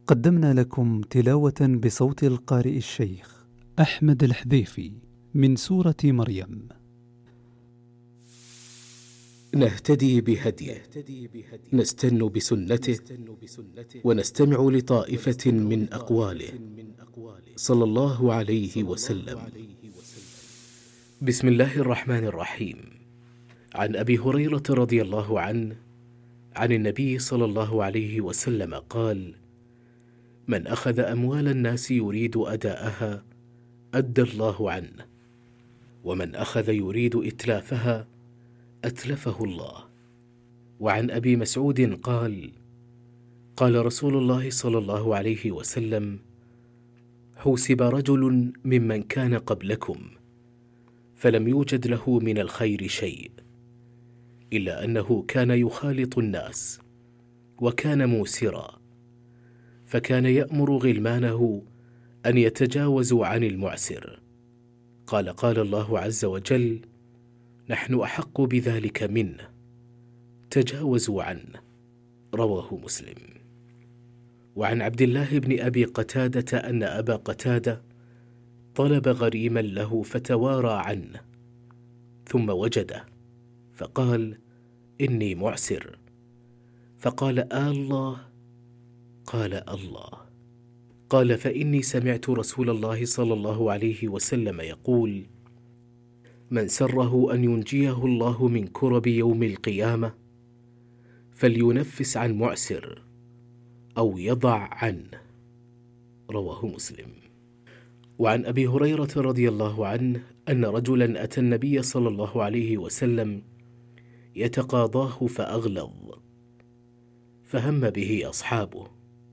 قدمنا لكم تلاوة بصوت القارئ الشيخ أحمد الحذيفي من سورة مريم. نهتدي بهديه، نستن بسنته، ونستمع لطائفة من أقواله صلى الله عليه وسلم. بسم الله الرحمن الرحيم. عن أبي هريرة رضي الله عنه عن النبي صلى الله عليه وسلم قال: من أخذ أموال الناس يريد أداءها أدى الله عنه، ومن أخذ يريد إتلافها أتلفه الله. وعن أبي مسعود قال: قال رسول الله صلى الله عليه وسلم: حوسب رجل ممن كان قبلكم فلم يوجد له من الخير شيء، إلا أنه كان يخالط الناس وكان موسرا، فكان يأمر غلمانه أن يتجاوزوا عن المعسر. قال الله عز وجل: نحن أحق بذلك منه، تجاوزوا عنه. رواه مسلم. وعن عبد الله بن أبي قتادة أن أبا قتادة طلب غريما له فتوارى عنه، ثم وجده فقال: إني معسر. فقال: الله؟ قال: الله. قال: فإني سمعت رسول الله صلى الله عليه وسلم يقول: من سره أن ينجيه الله من كرب يوم القيامة فلينفس عن معسر أو يضع عنه. رواه مسلم. وعن أبي هريرة رضي الله عنه أن رجلا أتى النبي صلى الله عليه وسلم يتقاضاه فأغلظ، فهم به أصحابه،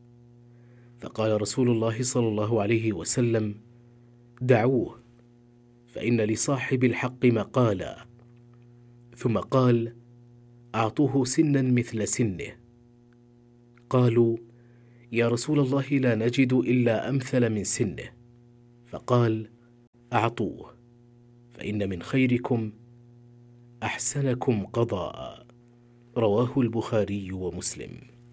فقال رسول الله صلى الله عليه وسلم: دعوه، فإن لصاحب الحق مقالا. ثم قال: أعطوه سنا مثل سنه. قالوا: يا رسول الله لا نجد إلا أمثل من سنه. فقال: أعطوه، فإن من خيركم أحسنكم قضاء. رواه البخاري ومسلم.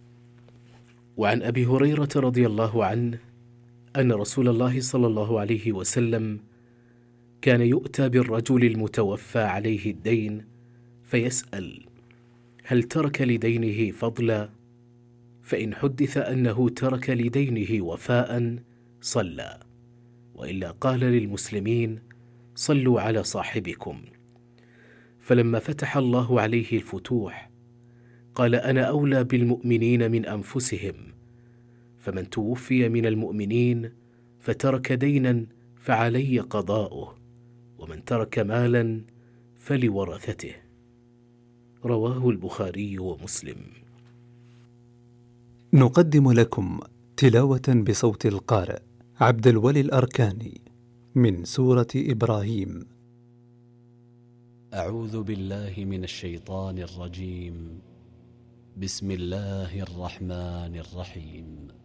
وعن أبي هريرة رضي الله عنه أن رسول الله صلى الله عليه وسلم كان يؤتى بالرجل المتوفى عليه الدين فيسأل: هل ترك لدينه فضلا؟ فإن حدث أنه ترك لدينه وفاء صلى، وإلا قال للمسلمين: صلوا على صاحبكم. فلما فتح الله عليه الفتوح قال: أنا أولى بالمؤمنين من أنفسهم، فمن توفي من المؤمنين فترك دينا فعلي قضاؤه، ومن ترك مالا فلورثته. رواه البخاري ومسلم. نقدم لكم تلاوة بصوت القارئ عبد الولي الأركاني من سورة إبراهيم. أعوذ بالله من الشيطان الرجيم. بسم الله الرحمن الرحيم.